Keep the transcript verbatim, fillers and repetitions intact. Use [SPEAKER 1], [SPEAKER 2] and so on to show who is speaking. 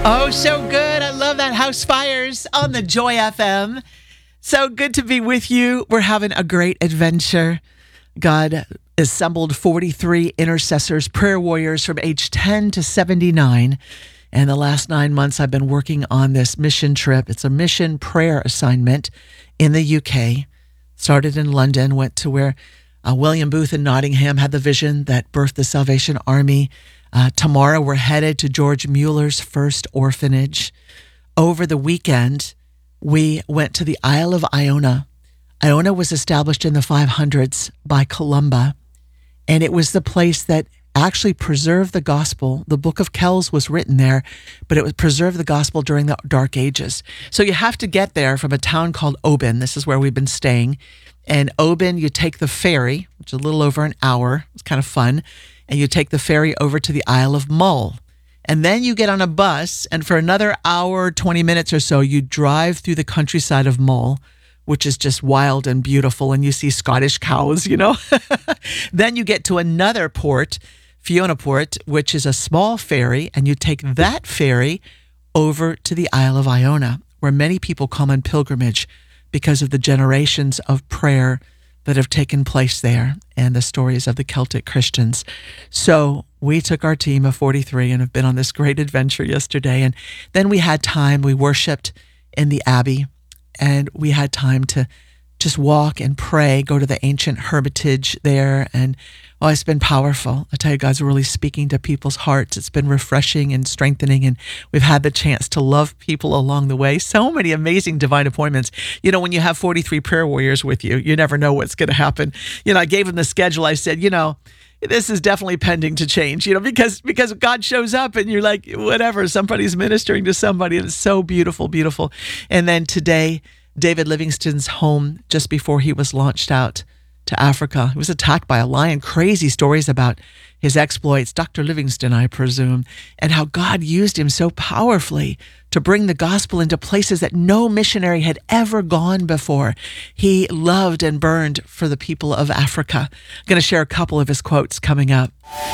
[SPEAKER 1] Oh, so good. I love that. House Fires on the Joy F M. So good to be with you. We're having a great adventure. God assembled forty-three intercessors, prayer warriors from age ten to seventy-nine. And the last nine months, I've been working on this mission trip. It's a mission prayer assignment in the U K. Started in London, went to where uh, William Booth in Nottingham had the vision that birthed the Salvation Army. Uh, tomorrow, we're headed to George Mueller's first orphanage. Over the weekend, we went to the Isle of Iona. Iona was established in the five hundreds by Columba, and it was the place that actually preserved the gospel. The Book of Kells was written there, but it was preserved the gospel during the Dark Ages. So you have to get there from a town called Oban. This is where we've been staying. And Oban, you take the ferry, which is a little over an hour. It's kind of fun. And you take the ferry over to the Isle of Mull. And then you get on a bus, and for another hour, twenty minutes or so, you drive through the countryside of Mull, which is just wild and beautiful, and you see Scottish cows, you know. Then you get to another port, Fiona Port, which is a small ferry, and you take that ferry over to the Isle of Iona, where many people come on pilgrimage because of the generations of prayer that have taken place there and the stories of the Celtic Christians. So we took our team of forty-three and have been on this great adventure yesterday. And then we had time, we worshiped in the Abbey, and we had time to just walk and pray, go to the ancient hermitage there. And oh, it's been powerful. I tell you, God's really speaking to people's hearts. It's been refreshing and strengthening, and we've had the chance to love people along the way. So many amazing divine appointments. You know, when you have forty-three prayer warriors with you, you never know what's going to happen. You know, I gave them the schedule. I said, you know, this is definitely pending to change, you know, because because God shows up and you're like, whatever, somebody's ministering to somebody. And it's so beautiful, beautiful. And then today, David Livingstone's home, just before he was launched out to Africa. He was attacked by a lion. Crazy stories about his exploits, Doctor Livingstone, I presume, and how God used him so powerfully to bring the gospel into places that no missionary had ever gone before. He loved and burned for the people of Africa. I'm going to share a couple of his quotes coming up.